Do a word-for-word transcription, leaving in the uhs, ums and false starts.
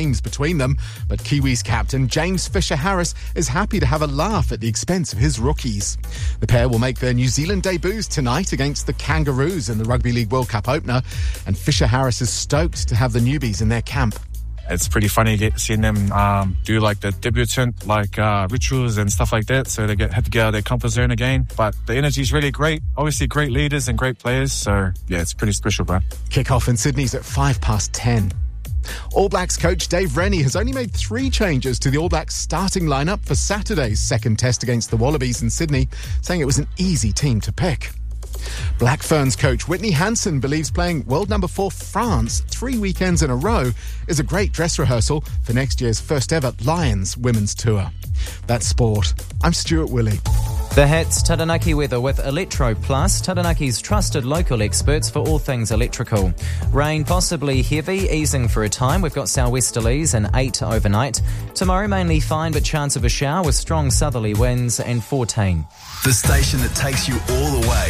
names between them, but Kiwis captain James Fisher-Harris is happy to have a laugh at the expense of his rookies. The pair will make their New Zealand debuts tonight against the Kangaroos in the Rugby League World Cup opener, and Fisher-Harris is stoked to have the newbies in their camp. It's pretty funny get, seeing them um, do like the debutant like uh, rituals and stuff like that, so they get have to get out of their comfort zone again. But the energy is really great. Obviously great leaders and great players, so yeah, it's pretty special, bro. Kick-off in Sydney's at five past ten. All Blacks coach Dave Rennie has only made three changes to the All Blacks starting lineup for Saturday's second test against the Wallabies in Sydney, saying it was an easy team to pick. Black Ferns coach Whitney Hansen believes playing world number four France three weekends in a row is a great dress rehearsal for next year's first ever Lions women's tour. That's sport. I'm Stuart Willey. The Hits Taranaki weather with Electro Plus, Taranaki's trusted local experts for all things electrical. Rain possibly heavy, easing for a time. We've got southwesterlies and eight overnight. Tomorrow mainly fine, but chance of a shower with strong southerly winds and fourteen. The station that takes you all the way.